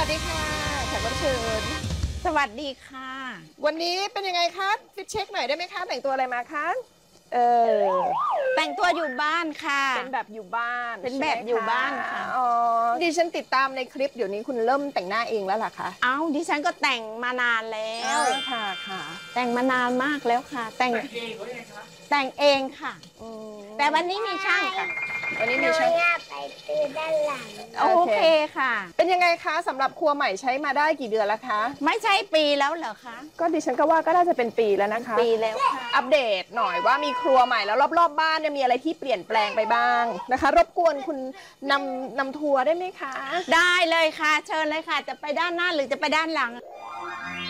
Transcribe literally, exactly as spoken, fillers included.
สดีค่ะแขกรับเชิญสวัสดีค่ะวันนี้เป็นยังไงคะฟิตเช็คหน่อยได้ไหมคะแต่งตัวอะไรมาคะเออแต่งตัวอยู่บ้านค่ะเป็นแบบอยู่บ้านเป็นแบบอยู่บ้านค่ะอ๋อดิฉันติดตามในคลิปเดี๋ยวนี้คุณเริ่มแต่งหน้าเองแล้วล่ะคะเอ้าดิฉันก็แต่งมานานแล้วค่ะค่ะแต่งมานานมากแล้วค่ะ แต่งแต่งเองค่ะ แต่วันนี้มีช่างค่ะวันนี้มีช่างไปซื้อด้านหลังโอเคค่ะเป็นยังไงคะสำหรับครัวใหม่ใช้มาได้กี่เดือนแล้วคะไม่ใช่ปีแล้วเหรอคะก็ดิฉันก็ว่าก็น่าจะเป็นปีแล้วนะคะปีแล้วค่ะอัปเดตหน่อยว่ามีครัวใหม่แล้วรอบๆบ้านเนี่ยมีอะไรที่เปลี่ยนแปลงไปบ้างนะคะ รบกวนคุณนำนำทัวร์ได้ไหมคะได้เลยค่ะ เชิญเลยค่ะ จะไปด้านหน้าหรือจะไปด้านหลังด